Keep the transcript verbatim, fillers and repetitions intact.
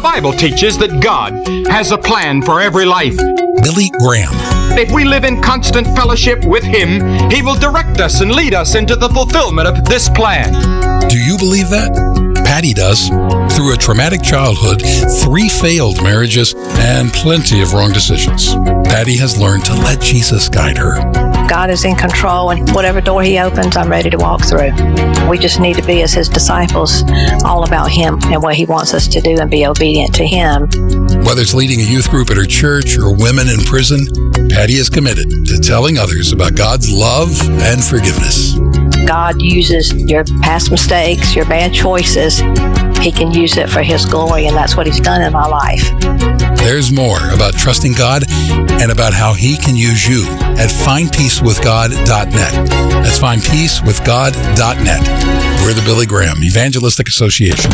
Bible teaches that God has a plan for every life. Billy Graham. If we live in constant fellowship with Him, He will direct us and lead us into the fulfillment of this plan. Do you believe that? Patty does. Through a traumatic childhood, three failed marriages, and plenty of wrong decisions, Patty has learned to let Jesus guide her. God is in control, and whatever door He opens, I'm ready to walk through. We just need to be, as His disciples, all about Him and what He wants us to do and be obedient to Him. Whether it's leading a youth group at her church or women in prison, Patty is committed to telling others about God's love and forgiveness. God uses your past mistakes, your bad choices. He can use it for His glory, and that's what He's done in my life. There's more about trusting God and about how He can use you at find peace with god dot net. That's find peace with god dot net. We're the Billy Graham Evangelistic Association.